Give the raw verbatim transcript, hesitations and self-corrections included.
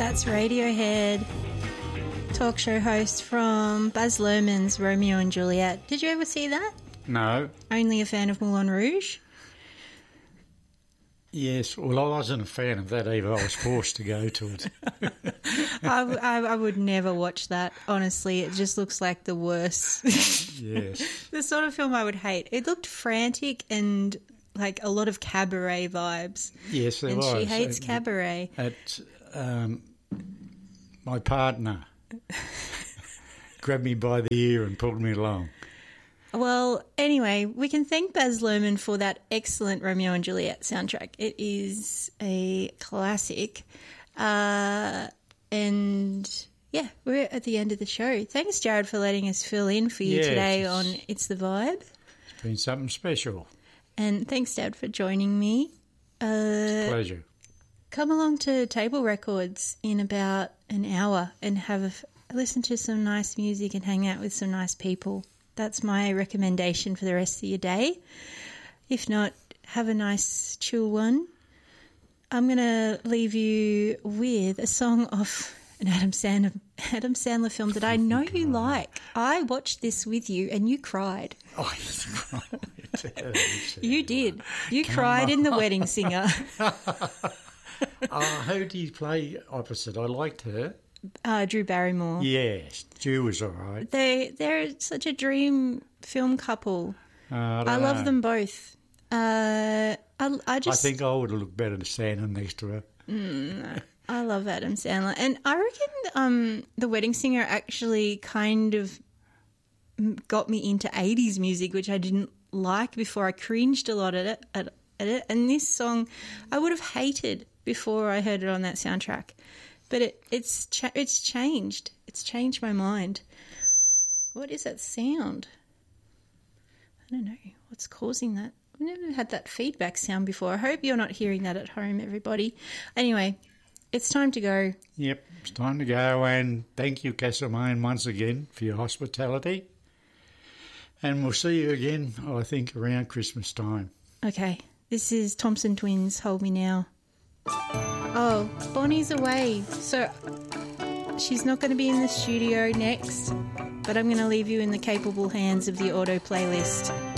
That's Radiohead, talk show host from Baz Luhrmann's Romeo and Juliet. Did you ever see that? No. Only a fan of Moulin Rouge? Yes, well, I wasn't a fan of that either. I was forced to go to it. I, I, I would never watch that, honestly. It just looks like the worst. Yes. The sort of film I would hate. It looked frantic and like a lot of cabaret vibes. Yes, there and was. And she hates at, cabaret. At, um, my partner grabbed me by the ear and pulled me along. Well, anyway, we can thank Baz Luhrmann for that excellent Romeo and Juliet soundtrack. It is a classic. Uh, and, yeah, we're at the end of the show. Thanks, Jared, for letting us fill in for you yes, today on It's the Vibe. It's been something special. And thanks, Dad, for joining me. Uh, it's a pleasure. Come along to Table Records in about an hour and have a, listen to some nice music and hang out with some nice people. That's my recommendation for the rest of your day. If not, have a nice chill one. I'm going to leave you with a song off an Adam Sandler, Adam Sandler film that I know you like. I watched this with you and you cried. Oh, cried. You did. You Come cried on. in The Wedding Singer. Oh, who do you play opposite? I liked her. Uh, Drew Barrymore. Yes, Drew was all right. They, they're such a dream film couple. Uh, I, I love know. them both. Uh, I, I just. I think I would have looked better to stand next to her. Mm, I love Adam Sandler. And I reckon um, The Wedding Singer actually kind of got me into eighties music, which I didn't like before. I cringed a lot at it. At, at it. And this song I would have hated before I heard it on that soundtrack. But it, it's cha- it's changed. It's changed my mind. What is that sound? I don't know. What's causing that? I've never had that feedback sound before. I hope you're not hearing that at home, everybody. Anyway, it's time to go. Yep, it's time to go. And thank you, Castlemaine, once again for your hospitality. And we'll see you again, I think, around Christmas time. Okay. This is Thompson Twins, Hold Me Now. Oh, Bonnie's away, so she's not going to be in the studio next, but I'm going to leave you in the capable hands of the auto playlist.